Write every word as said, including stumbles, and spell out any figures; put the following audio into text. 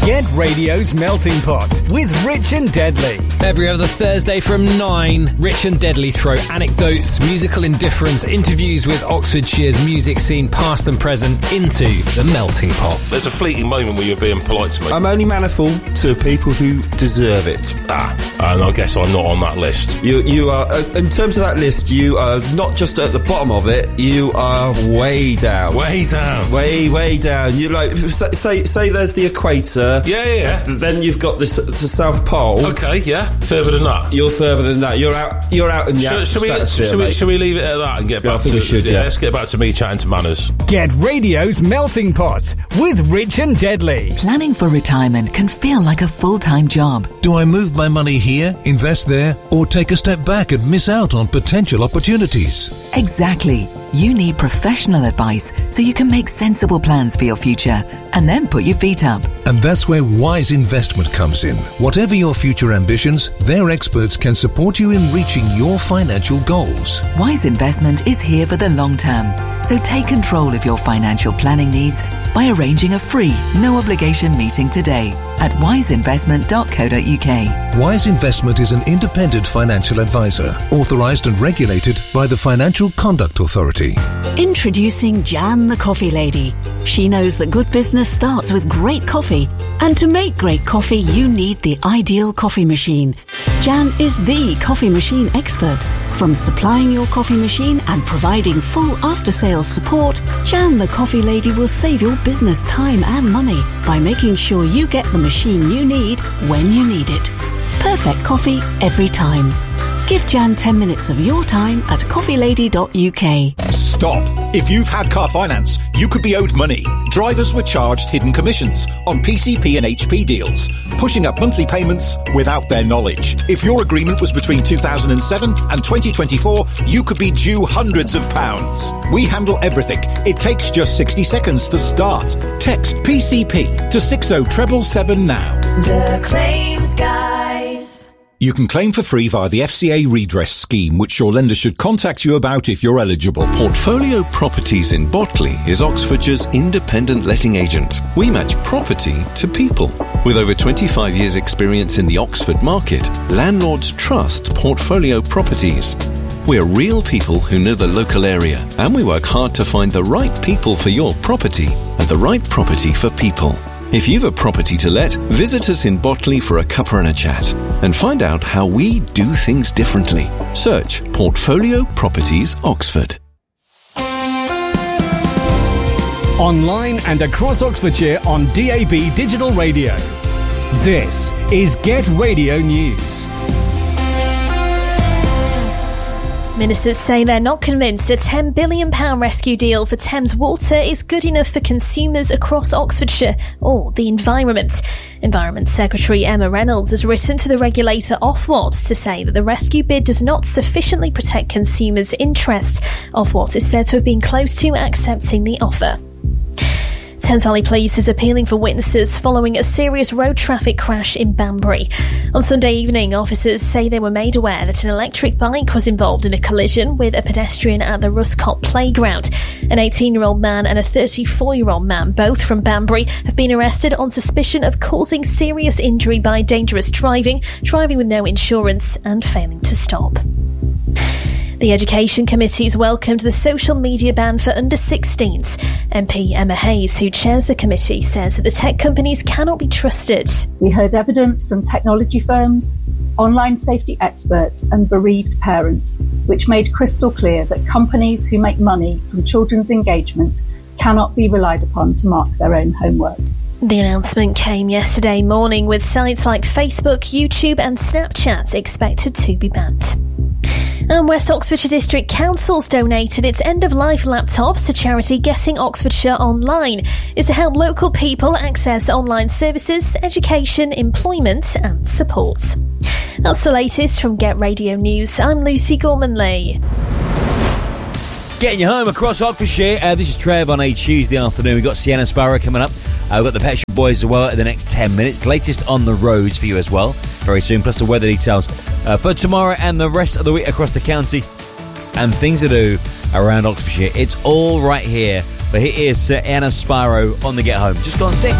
Get Radio's Melting Pot with Rich and Deadly. Every other Thursday from nine, Rich and Deadly throw anecdotes, musical indifference, interviews with Oxfordshire's music scene past and present into the melting pot. There's a fleeting moment where you're being polite to me. I'm only manifold to people who deserve it. Ah, and I guess I'm not on that list. You you are, uh, in terms of that list, you are not just at the bottom of it, you are way down. Way down. Way, way down. You like, say, say there's the equator. Yeah, yeah, yeah. Then you've got this, the South Pole. Okay, yeah. Further than that. You're further than that. You're out, you're out in the Should, should, we, atmosphere, should, we, should we leave it at that and get yeah, back I think to... we should, yeah. yeah. Let's get back to me chatting to manners. Get Radio's Melting Pot with Rich and Deadly. Planning for retirement can feel like a full-time job. Do I move my money here, invest there, or take a step back and miss out on potential opportunities? Exactly. You need professional advice so you can make sensible plans for your future and then put your feet up. And that's where Wise Investment comes in. Whatever your future ambitions, their experts can support you in reaching your financial goals. Wise Investment is here for the long term. So take control of your financial planning needs by arranging a free, no-obligation meeting today at wise investment dot co dot uk. Wise Investment is an independent financial advisor, authorised and regulated by the Financial Conduct Authority. Introducing Jan the Coffee Lady. She knows that good business starts with great coffee. And to make great coffee, you need the ideal coffee machine. Jan is the coffee machine expert. From supplying your coffee machine and providing full after-sales support, Jan the Coffee Lady will save your business time and money by making sure you get the machine you need when you need it. Perfect coffee every time. Give Jan ten minutes of your time at coffee lady dot u k. Stop. If you've had car finance, you could be owed money. Drivers were charged hidden commissions on P C P and H P deals, pushing up monthly payments without their knowledge. If your agreement was between two thousand seven and twenty twenty-four, you could be due hundreds of pounds. We handle everything. It takes just sixty seconds to start. Text P C P to six oh seven seven now. The Claims Guys. You can claim for free via the F C A redress scheme, which your lender should contact you about if you're eligible. Portfolio Properties in Botley is Oxfordshire's independent letting agent. We match property to people. With over twenty-five years' experience in the Oxford market, landlords trust Portfolio Properties. We're real people who know the local area, and we work hard to find the right people for your property and the right property for people. If you've a property to let, visit us in Botley for a cuppa and a chat and find out how we do things differently. Search Portfolio Properties Oxford. Online and across Oxfordshire on D A B Digital Radio. This is Get Radio News. Ministers say they're not convinced a ten billion pounds rescue deal for Thames Water is good enough for consumers across Oxfordshire or the environment. Environment Secretary Emma Reynolds has written to the regulator Ofwat to say that the rescue bid does not sufficiently protect consumers' interests. Ofwat is said to have been close to accepting the offer. Thames Valley Police is appealing for witnesses following a serious road traffic crash in Banbury. On Sunday evening, officers say they were made aware that an electric bike was involved in a collision with a pedestrian at the Ruscott playground. An eighteen-year-old man and a thirty-four-year-old man, both from Banbury, have been arrested on suspicion of causing serious injury by dangerous driving, driving with no insurance and failing to stop. The Education Committee's welcomed the social media ban for under sixteens. M P Emma Hayes, who chairs the committee, says that the tech companies cannot be trusted. We heard evidence from technology firms, online safety experts and bereaved parents, which made crystal clear that companies who make money from children's engagement cannot be relied upon to mark their own homework. The announcement came yesterday morning, with sites like Facebook, YouTube and Snapchat expected to be banned. And West Oxfordshire District Council's donated its end-of-life laptops to charity Getting Oxfordshire Online. It's to help local people access online services, education, employment and support. That's the latest from Get Radio News. I'm Lucy Gormanley. Getting you home across Oxfordshire. Uh, this is Trev on a Tuesday afternoon. We've got Sienna Sparrow coming up. Uh, we've got the Pet Shop Boys as well in the next ten minutes. Latest on the roads for you as well very soon, plus the weather details uh, for tomorrow and the rest of the week across the county. And things to do around Oxfordshire. It's all right here. But here is uh, Anna Sparrow on the Get Home. Just go and sing.